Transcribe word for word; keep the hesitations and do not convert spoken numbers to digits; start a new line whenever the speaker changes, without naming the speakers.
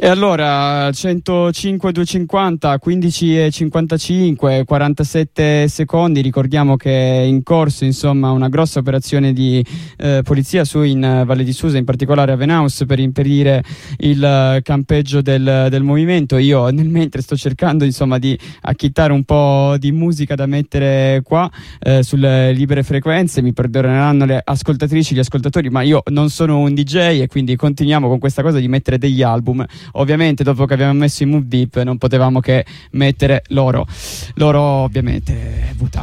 E allora centocinque duecentocinquanta, quindici e cinquantacinque, quarantasette secondi. Ricordiamo che è in corso insomma una grossa operazione di eh, polizia su in Valle di Susa, in particolare a Venaus, per impedire il campeggio del, del movimento. Io nel mentre sto cercando insomma di acchittare un po' di musica da mettere qua eh, sulle libere frequenze. Mi perdoneranno le ascoltatrici, gli ascoltatori, ma io non sono un D J e quindi continuiamo con questa cosa di mettere degli album. Ovviamente dopo che abbiamo messo i Move Deep non potevamo che mettere loro loro ovviamente V T A